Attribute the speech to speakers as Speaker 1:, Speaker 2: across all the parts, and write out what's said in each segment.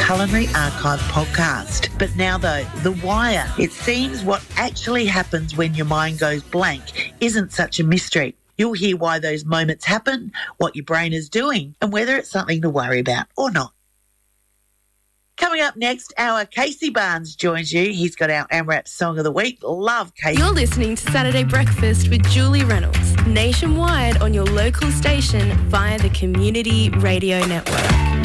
Speaker 1: Culinary Archive podcast. But now, though, The Wire. It seems what actually happens when your mind goes blank isn't such a mystery. You'll hear why those moments happen, what your brain is doing, and whether it's something to worry about or not. Coming up next, our Casey Barnes joins you. He's got our AMRAP Song of the Week. Love Casey.
Speaker 2: You're listening to Saturday Breakfast with Julie Reynolds, nationwide on your local station via the Community Radio Network.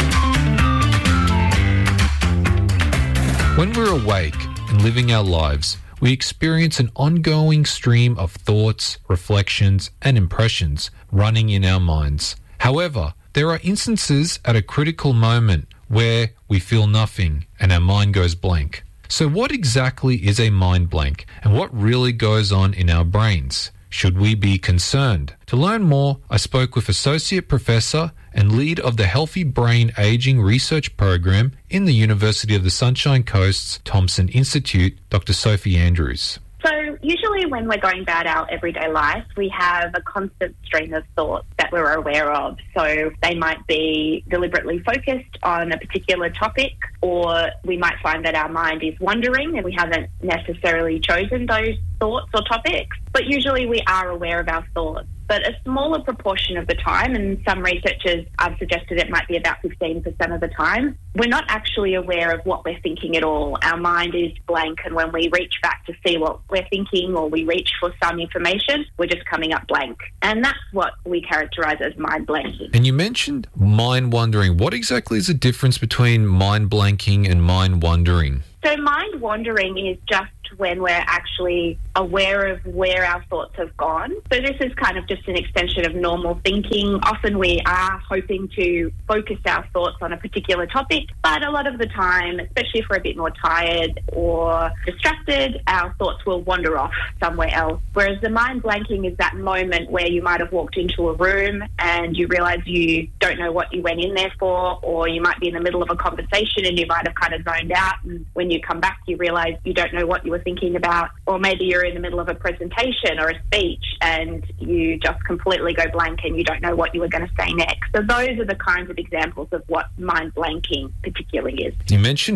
Speaker 3: When we're awake and living our lives, we experience an ongoing stream of thoughts, reflections, and impressions running in our minds. However, there are instances at a critical moment where we feel nothing and our mind goes blank. So what exactly is a mind blank and what really goes on in our brains? Should we be concerned? To learn more, I spoke with Associate Professor and lead of the Healthy Brain Aging Research Program in the University of the Sunshine Coast's Thompson Institute, Dr. Sophie Andrews.
Speaker 4: So usually when we're going about our everyday life, we have a constant stream of thoughts that we're aware of. So they might be deliberately focused on a particular topic, or we might find that our mind is wandering and we haven't necessarily chosen those thoughts or topics. But usually we are aware of our thoughts. But a smaller proportion of the time, and some researchers have suggested it might be about 15% of the time, we're not actually aware of what we're thinking at all. Our mind is blank, and when we reach back to see what we're thinking or we reach for some information, we're just coming up blank. And that's what we characterise as mind blanking.
Speaker 3: And you mentioned mind wandering. What exactly is the difference between mind blanking and mind wandering?
Speaker 4: So mind wandering is just when we're actually aware of where our thoughts have gone. So this is kind of just an extension of normal thinking. Often we are hoping to focus our thoughts on a particular topic, but a lot of the time, especially if we're a bit more tired or distracted, our thoughts will wander off somewhere else. Whereas the mind blanking is that moment where you might have walked into a room and you realise you don't know what you went in there for, or you might be in the middle of a conversation and you might have kind of zoned out, and when you come back you realise you don't know what you were thinking about, or maybe you're in the middle of a presentation or a speech and you just completely go blank and you don't know what you were going to say next. So those are the kinds of examples of what mind blanking particularly is.
Speaker 3: You mentioned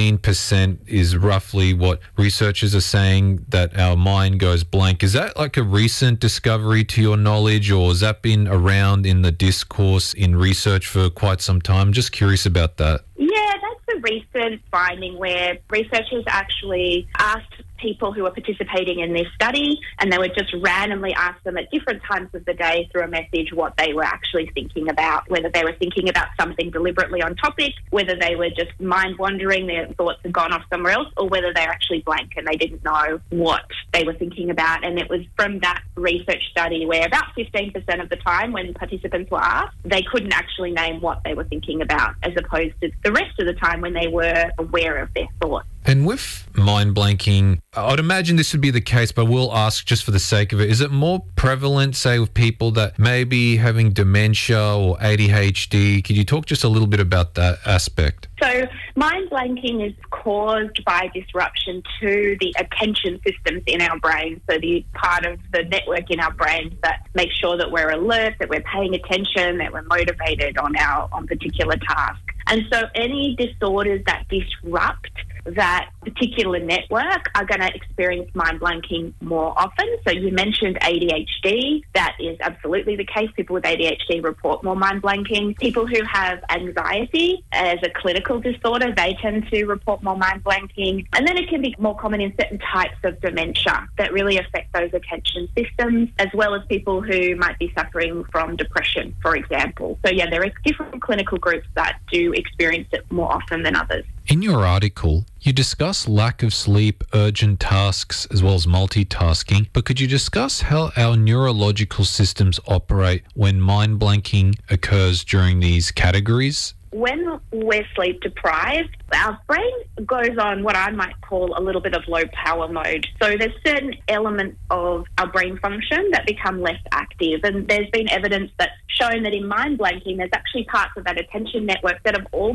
Speaker 3: 15% is roughly what researchers are saying that our mind goes blank. Is that like a recent discovery to your knowledge, or has that been around in the discourse in research for quite some time? Just curious about that.
Speaker 4: Yeah, that's a recent finding where researchers actually asked people who were participating in this study, and they would just randomly ask them at different times of the day through a message what they were actually thinking about, whether they were thinking about something deliberately on topic, whether they were just mind wandering, their thoughts had gone off somewhere else, or whether they're actually blank and they didn't know what they were thinking about. And it was from that research study where about 15% of the time when participants were asked, they couldn't actually name what they were thinking about, as opposed to the rest of the time when they were aware of their thoughts.
Speaker 3: And with mind blanking, I'd imagine this would be the case, but we'll ask just for the sake of it. Is it more prevalent, say, with people that may be having dementia or ADHD? Could you talk just a little bit about that aspect?
Speaker 4: So mind blanking is caused by disruption to the attention systems in our brain, so the part of the network in our brains that makes sure that we're alert, that we're paying attention, that we're motivated on particular task. And so any disorders that disrupt that particular network are going to experience mind blanking more often. So you mentioned ADHD. That is absolutely the case. People with ADHD report more mind blanking. People who have anxiety as a clinical disorder, they tend to report more mind blanking. And then it can be more common in certain types of dementia that really affect those attention systems, as well as people who might be suffering from depression, for example. So yeah, there are different clinical groups that do experience it more often than others.
Speaker 3: In your article, you discuss lack of sleep, urgent tasks, as well as multitasking, but could you discuss how our neurological systems operate when mind blanking occurs during these categories?
Speaker 4: When we're sleep deprived, our brain goes on what I might call a little bit of low power mode. So there's certain elements of our brain function that become less active, and there's been evidence that's shown that in mind blanking there's actually parts of that attention network that have almost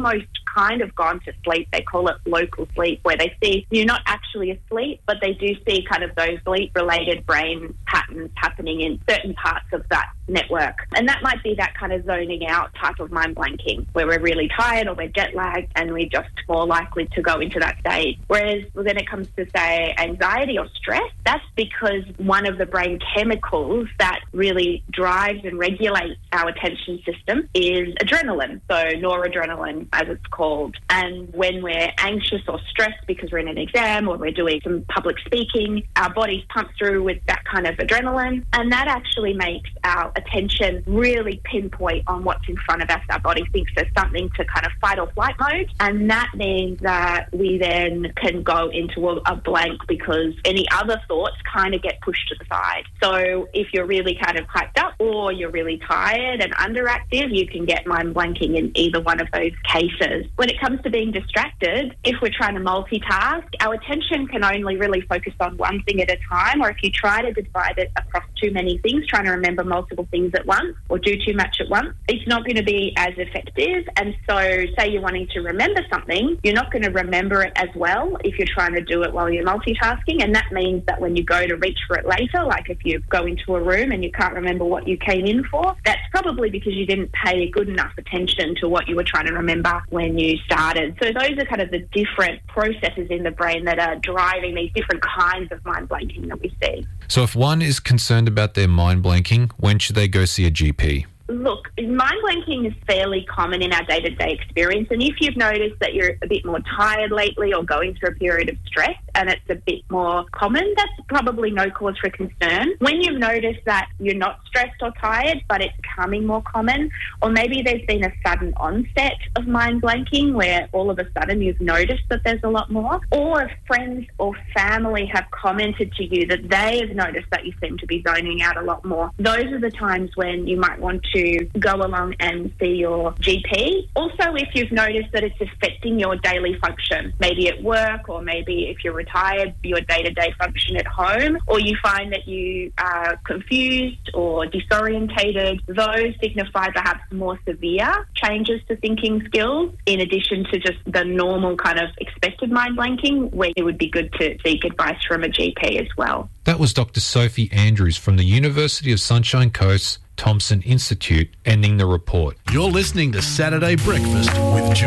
Speaker 4: kind of gone to sleep. They call it local sleep, where they see you're not actually asleep, but they do see kind of those sleep-related brain patterns happening in certain parts of that network. And that might be that kind of zoning out type of mind blanking, where we're really tired or we're jet lagged and we're just more likely to go into that state. Whereas when it comes to, say, anxiety or stress, that's because one of the brain chemicals that really drives and regulates our attention system is adrenaline, so noradrenaline as it's called. And when we're anxious or stressed because we're in an exam or we're doing some public speaking, our bodies pump through with that kind of adrenaline, and that actually makes our attention really pinpoint on what's in front of us. Our body thinks there's something to kind of fight or flight mode, and that means that we then can go into a blank because any other thoughts kind of get pushed to the side. So if you're really kind of hyped up or you're really tired and underactive, you can get mind blanking in either one of those cases. When it comes to being distracted, if we're trying to multitask, our attention can only really focus on one thing at a time, or if you try to divide it across too many things, trying to remember multiple things at once or do too much at once, it's not going to be as effective. And so say you're wanting to remember something, you're not going to remember it as well if you're trying to do it while you're multitasking. And that means that when you go to reach for it later, like if you go into a room and you can't remember what you came in for, that's probably because you didn't pay good enough attention to what you were trying to remember when you started. So those are kind of the different processes in the brain that are driving these different kinds of mind blanking that we see.
Speaker 3: So if one is concerned about their mind blanking, when should they go see a GP?
Speaker 4: Look, mind blanking is fairly common in our day-to-day experience, and if you've noticed that you're a bit more tired lately or going through a period of stress and it's a bit more common, that's probably no cause for concern. When you've noticed that you're not stressed or tired but it's becoming more common, or maybe there's been a sudden onset of mind blanking where all of a sudden you've noticed that there's a lot more, or if friends or family have commented to you that they have noticed that you seem to be zoning out a lot more, those are the times when you might want to go along and see your GP. Also, if you've noticed that it's affecting your daily function, maybe at work, or maybe if you're retired, your day-to-day function at home, or you find that you are confused or disorientated, those signify perhaps more severe changes to thinking skills, in addition to just the normal kind of expected mind blanking, where it would be good to seek advice from a GP as well.
Speaker 3: That was Dr. Sophie Andrews from the University of Sunshine Coast Thompson Institute, ending the report.
Speaker 5: You're listening to Saturday Breakfast with Julie.